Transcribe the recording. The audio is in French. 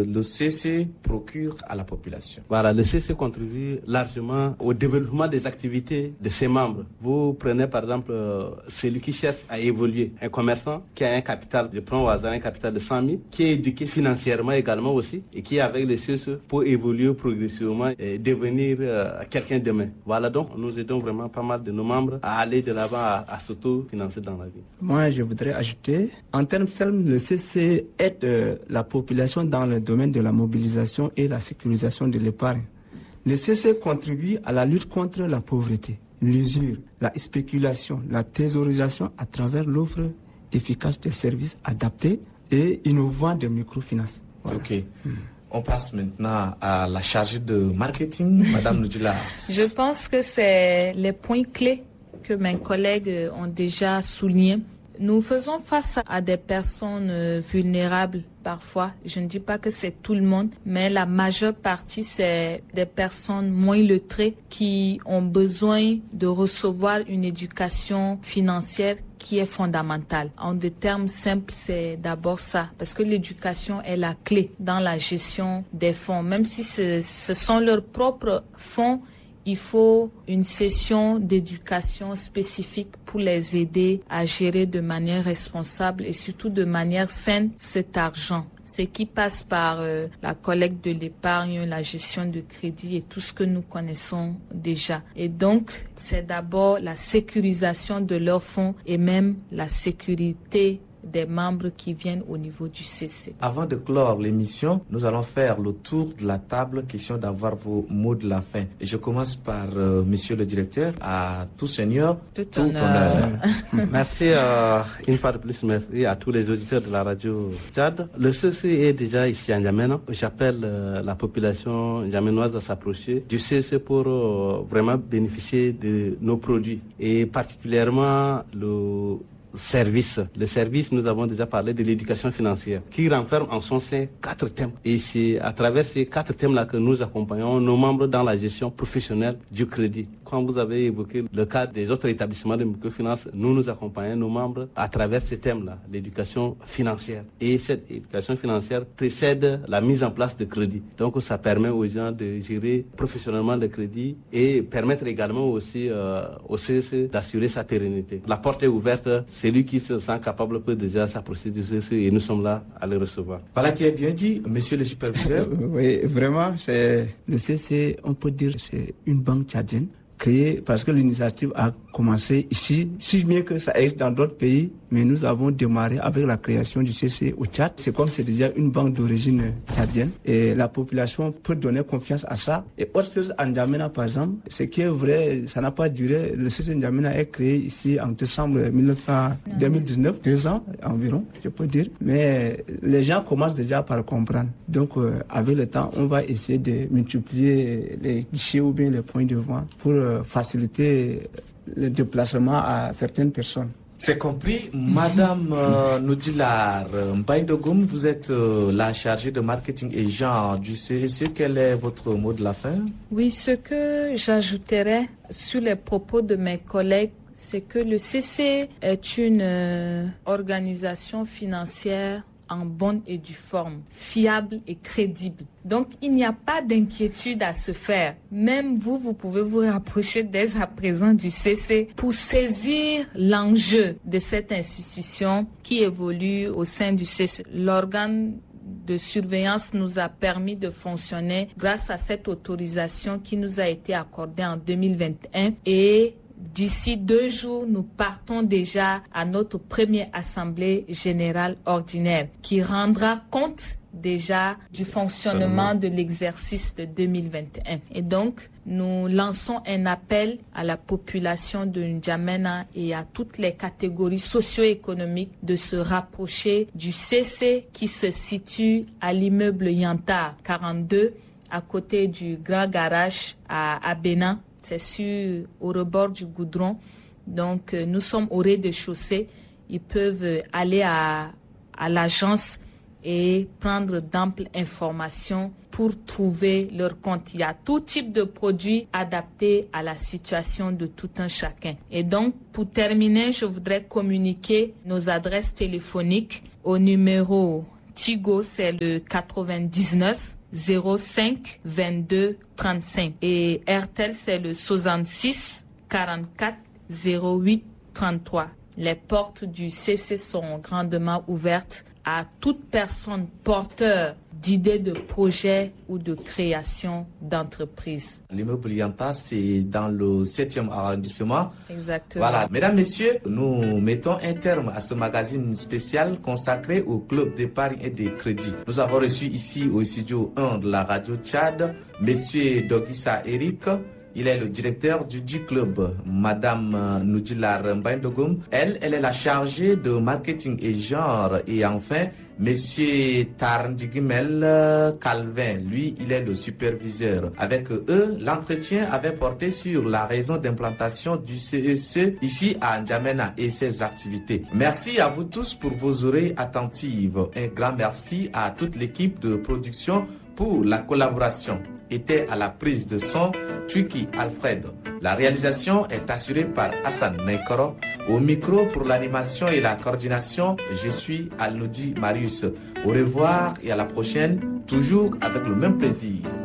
le CC procure à la population? Voilà, le CC contribue largement au développement des activités de ses membres. Vous prenez par exemple celui qui cherche à évoluer, un commerçant qui a un capital, je prends au hasard un capital de 100 000, qui est éduqué financièrement également aussi et qui avec le CC pour évoluer progressivement et devenir quelqu'un demain. Voilà, donc nous aidons vraiment pas mal de nos membres à aller de l'avant, à s'auto-financer dans la vie. Moi, je voudrais ajouter, en termes de le CC aide la population dans le domaine de la mobilisation et la sécurisation de l'épargne. Le CC contribue à la lutte contre la pauvreté, l'usure, la spéculation, la thésaurisation à travers l'offre efficace de services adaptés et innovants de microfinance. Voilà. Ok. On passe maintenant à la chargée de marketing, Madame Nudjila. Je pense que c'est les points clés que mes collègues ont déjà soulignés. Nous faisons face à des personnes vulnérables parfois. Je ne dis pas que c'est tout le monde, mais la majeure partie, c'est des personnes moins lettrées qui ont besoin de recevoir une éducation financière qui est fondamentale. En des termes simples, c'est d'abord ça, parce que l'éducation est la clé dans la gestion des fonds. Même si ce sont leurs propres fonds, il faut une session d'éducation spécifique pour les aider à gérer de manière responsable et surtout de manière saine cet argent. Ce qui passe par la collecte de l'épargne, la gestion de crédit et tout ce que nous connaissons déjà. Et donc, c'est d'abord la sécurisation de leurs fonds et même la sécurité des membres qui viennent au niveau du CC. Avant de clore l'émission, nous allons faire le tour de la table, question d'avoir vos mots de la fin. Et je commence par monsieur le directeur, à tout seigneur, tout honneur. Merci une fois de plus, merci à tous les auditeurs de la radio Tchad. Le CC est déjà ici à N'Djamena. J'appelle la population n'djamenoise à s'approcher du CC pour vraiment bénéficier de nos produits et particulièrement le service, nous avons déjà parlé de l'éducation financière, qui renferme en son sein 4 thèmes. Et c'est à travers ces 4 thèmes-là que nous accompagnons nos membres dans la gestion professionnelle du crédit. Quand vous avez évoqué le cas des autres établissements de microfinance, nous accompagnons nos membres à travers ces thèmes-là, l'éducation financière. Et cette éducation financière précède la mise en place de crédit. Donc ça permet aux gens de gérer professionnellement le crédit et permettre également aussi au CSE d'assurer sa pérennité. La porte est ouverte. Celui qui se sent capable peut déjà s'approcher du CC et nous sommes là à le recevoir. Voilà qui est bien dit, monsieur le superviseur. Oui, vraiment, le CC, on peut dire, c'est une banque tchadienne créée parce que l'initiative a commencé ici, si bien que ça existe dans d'autres pays, mais nous avons démarré avec la création du CC au Tchad. C'est comme c'est déjà une banque d'origine tchadienne et la population peut donner confiance à ça. Et autre chose, en N'Djamena par exemple, ce qui est vrai, ça n'a pas duré. Le CC N'Djamena est créé ici en décembre 2019, 2 ans environ, je peux dire. Mais les gens commencent déjà par comprendre. Donc avec le temps, on va essayer de multiplier les guichets ou bien les points de vente pour faciliter le déplacement à certaines personnes. C'est compris. Madame Nudjila Mbaïdogoum, vous êtes la chargée de marketing et genre du CSE. Quel est votre mot de la fin? Oui, ce que j'ajouterais sur les propos de mes collègues, c'est que le CC est une organisation financière en bonne et due forme, fiable et crédible. Donc, il n'y a pas d'inquiétude à se faire. Même vous pouvez vous rapprocher dès à présent du CC pour saisir l'enjeu de cette institution qui évolue au sein du CC. L'organe de surveillance nous a permis de fonctionner grâce à cette autorisation qui nous a été accordée en 2021 et d'ici 2 jours, nous partons déjà à notre première assemblée générale ordinaire qui rendra compte déjà du fonctionnement de l'exercice de 2021. Et donc, nous lançons un appel à la population de N'Djamena et à toutes les catégories socio-économiques de se rapprocher du CC qui se situe à l'immeuble Yantar 42 à côté du Grand Garage à Abena. C'est au rebord du goudron. Donc, nous sommes au rez-de-chaussée. Ils peuvent aller à l'agence et prendre d'amples informations pour trouver leur compte. Il y a tout type de produits adaptés à la situation de tout un chacun. Et donc, pour terminer, je voudrais communiquer nos adresses téléphoniques au numéro Tigo, c'est le 99 05 22 35. Et Airtel, c'est le 66 44 08 33. Les portes du CC sont grandement ouvertes à toute personne porteur d'idées de projets ou de création d'entreprises. L'immeuble Yanta, c'est dans le 7e arrondissement. Exactement. Voilà. Mesdames, Messieurs, nous mettons un terme à ce magazine spécial consacré au club d'épargne et de crédit. Nous avons reçu ici au studio 1 de la radio Tchad, Monsieur Dogissa Eric. Il est le directeur du club. Madame Noudjilar Mbaindogum, elle est la chargée de marketing et genre. Et enfin, Monsieur Tarndigimel Calvin, lui, il est le superviseur. Avec eux, l'entretien avait porté sur la raison d'implantation du CEC ici à N'Djamena et ses activités. Merci à vous tous pour vos oreilles attentives. Un grand merci à toute l'équipe de production pour la collaboration. Était à la prise de son Twiki Alfred. La réalisation est assurée par Hassan Nekoro. Au micro pour l'animation et la coordination, je suis Alnoudi Marius. Au revoir et à la prochaine, toujours avec le même plaisir.